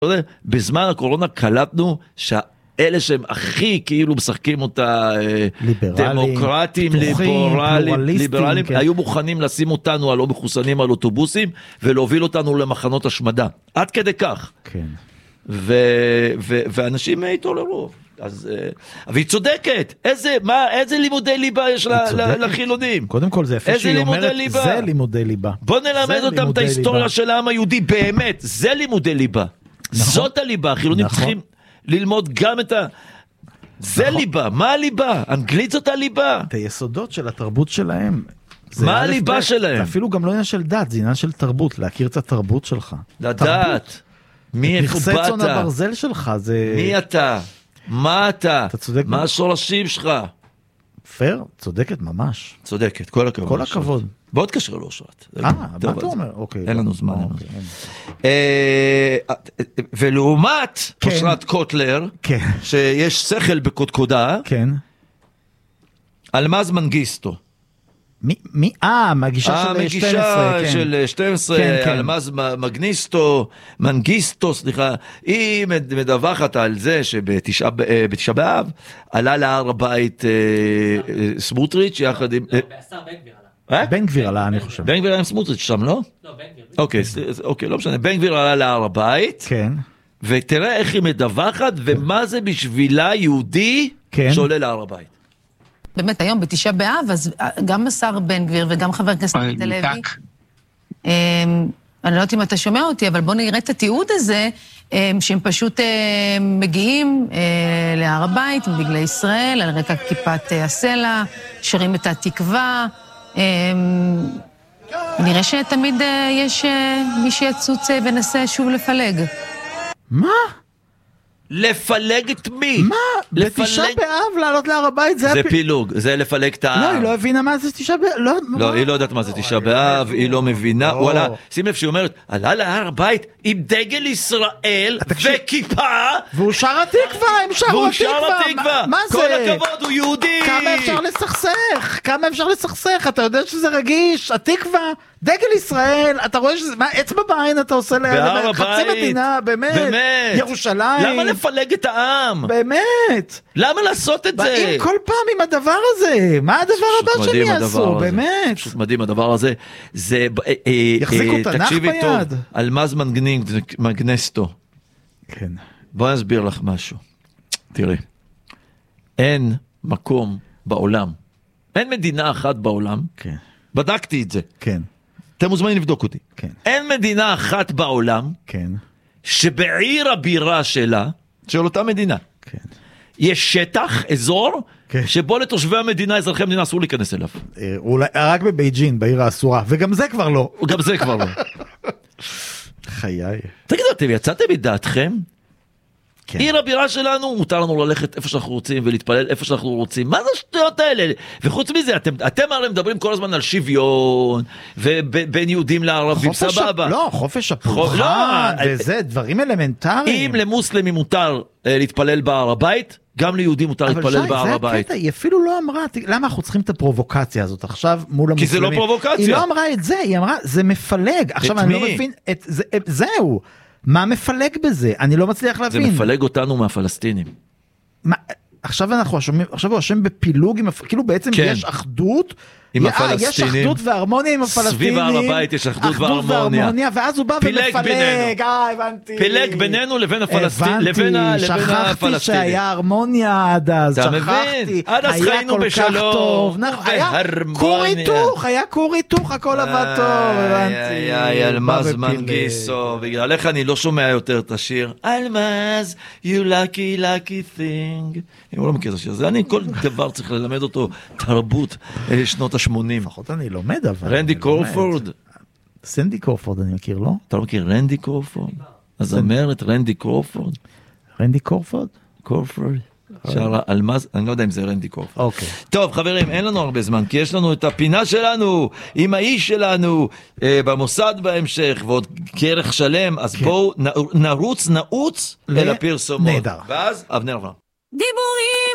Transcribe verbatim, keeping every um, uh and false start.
בזמן הקורונה קלטנו שאלה שהם הכי כאילו משחקים אותה דמוקרטים, ליברלים, היו מוכנים לשים אותנו הלא מחוסנים על אוטובוסים ולהוביל אותנו למחנות השמדה. עד כדי כך. כן. ואנשים התעוררו. אז, והיא צודקת, איזה, מה, איזה לימודי ליבה יש לחילונים? קודם כל זה יפה שהיא אומרת, זה לימודי ליבה. בוא נלמד אותם את ההיסטוריה של העם היהודי, באמת, זה לימודי ליבה. זאת הליבה, החילונים צריכים ללמוד גם את ה... זה ליבה, מה הליבה? אנגלית זאת הליבה. את היסודות של התרבות שלהם. מה הליבה שלהם? זה אפילו גם לא עניין של דת, זה עניין של תרבות, להכיר את התרבות שלך. לדעת. מי איפה באת? נכסי צאן הברזל שלך, זה... מי אתה? מה אתה? אתה צודק. מה השורשים שלך? פייר, צודקת ממש. צודקת, כל הכבוד. כל הכבוד. בוא תקשר לאושרת. אה, מה אתה אומר? אוקיי. אין לנו זמן. ולעומת אושרת קוטלר, שיש שכל בקודקודה, אלמז מנגיסטו. מי? אה, מגישה של שתים עשרה. המגישה של שתים עשרה, אלמז מגניסטו, מנגיסטו, סליחה, היא מדווחת על זה שבתשעה באב עלה להר הבית סמוטריץ' יחד עם... בעשר בן גביר עלה. בן גביר עלה, אני חושב. בן גביר עלה עם סמוטריץ' שם, לא? לא, בן גביר. אוקיי, אוקיי, לא משנה. בן גביר עלה להר הבית. כן. ותראה איך היא מדווחת, ומה זה בשבילה יהודי שעולה להר הבית. באמת היום בתשעה באב, אז גם השר בן גביר וגם חבר הכנסת עמית הלוי, אני לא יודעת אם אתה שומע אותי, אבל בוא נראה את התיעוד הזה, שהם פשוט מגיעים להר הבית עם דגלי ישראל, על רקע כיפת הסלע, שרים את התקווה, נראה שתמיד יש מי שיצוץ ונסה שוב לפלג. מה? לפלג את מי? מה? בתשעה באב לעלות להר הבית זה... זה פילוג, זה לפלג את העם. לא, היא לא הבינה מה זה תשעה באב. לא, היא לא יודעת מה זה תשעה באב, היא לא מבינה. וואלה, שים לב שהיא אומרת, עלה להר הבית עם דגל ישראל וכיפה. והוא שר התקווה, הם שרו והוא שר התקווה. מה זה? כל הכבוד, הוא יהודי. כמה אפשר לסכסך? כמה אפשר לסכסך? אתה יודע שזה רגיש, התקווה, דגל ישראל, אתה רואה שזה... מה, אצבע בעין אתה עושה להם? חצי מדינה, באמת. ירושלים. למה לפלג את העם? באמת. למה לעשות את זה? באים כל פעם עם הדבר הזה. מה הדבר הבא שהם יעשו? באמת. פשוט מדהים הדבר הזה. זה... יחזיקו תנ"ך ביד. אלמז מגניסטו. כן. בוא נסביר לך משהו. תראי. אין מקום בעולם. אין מדינה אחת בעולם. כן. בדקתי את זה. כן. אתם מוזמנים לבדוק אותי. כן. אין מדינה אחת בעולם. כן. שבעיר הבירה שלה, של אותה מדינה, כן. יש שטח, אזור, כן. שבו לתושבי המדינה, אזרחי המדינה, אסור להיכנס אליו. אולי, רק בבייג'ין, בעיר האסורה, וגם זה כבר לא. גם זה כבר לא. חיי. תגידו, אתם יצאתם מדעתכם? כן. עיר הבירה שלנו, מותר לנו ללכת איפה שאנחנו רוצים, ולהתפלל איפה שאנחנו רוצים. מה זה השטויות האלה? וחוץ מזה, אתם, אתם הרי מדברים כל הזמן על שוויון, ובין יהודים לערבים, סבבה. לא, חופש הפולחן, לא, וזה, דברים אלמנטריים. אם למוסלמים מותר להתפלל בהר הבית, גם ליהודים מותר להתפלל בהר הבית. אבל שי, זה הקטע, היא אפילו לא אמרה, למה אנחנו צריכים את הפרובוקציה הזאת עכשיו מול המוסלמים? כי זה לא פרובוקציה. היא לא אמרה את זה, היא אמרה, זה מפלג. עכשיו אני לא מבין, את, זה, זהו. מה מפלג בזה? אני לא מצליח להבין. זה מפלג אותנו מהפלסטינים. מה, עכשיו אנחנו שומעים, עכשיו הוא אשם בפילוג, עם, כאילו בעצם כן. יש אחדות, עם הפלסטינים. יש אחדות והרמוניה עם הפלסטינים. סביב הר הבית יש אחדות, אחדות והרמוניה. והרמוניה, ואז הוא בא ומפלג. אה, הבנתי. פילג בינינו לבין הפלסטינים. הבנתי, שכחתי שהיה הרמוניה עד אז. אתה מבין? עד אז חיינו בשלום. היה כור היתוך, היה כור היתוך, הכל עבד טוב, הבנתי. איי, אלמז מנגיסטו. בגללך אני לא שומע יותר את השיר. אלמז, you lucky lucky thing. אם הוא לא מכיר את השיר הזה, אני כל דבר צריך ללמד אותו תרבות שנות ה-שמונים. לפחות אני לומד, אבל... רנדי קורפורד. סנדי קורפורד אני מכיר, לא? אתה לא מכיר רנדי קורפורד? אז אמרת רנדי קורפורד. רנדי קורפורד? קורפורד. שער אלמז, אני לא יודע אם זה רנדי קורפורד. אוקיי. טוב, חברים, אין לנו הרבה זמן, כי יש לנו את הפינה שלנו, עם האיש שלנו, במוסד בהמשך, ועוד כרך שלם, אז בואו נרוץ, נעוץ אל הפרסומות. נהדר. ואז אבנר אברהם. דיבורים